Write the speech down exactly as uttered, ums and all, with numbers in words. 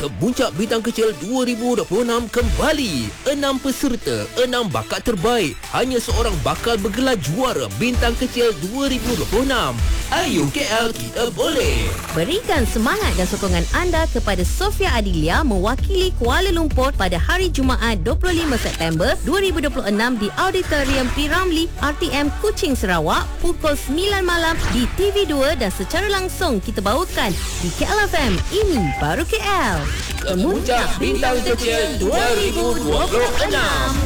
Kemuncak Bintang Kecil dua ribu dua puluh enam kembali. Enam peserta, enam bakat terbaik. Hanya seorang bakal bergelar juara Bintang Kecil dua ribu dua puluh enam. Ayo K L, kita boleh. Berikan semangat dan sokongan anda kepada Sofia Adilia mewakili Kuala Lumpur pada hari Jumaat dua puluh lima September dua ribu dua puluh enam di Auditorium P. Ramlee, R T M Kuching, Sarawak pukul sembilan malam di T V dua dan secara langsung kita bawakan di K L F M. Ini baru K L. Kemuncak Bintang Kecil dua ribu dua puluh enam.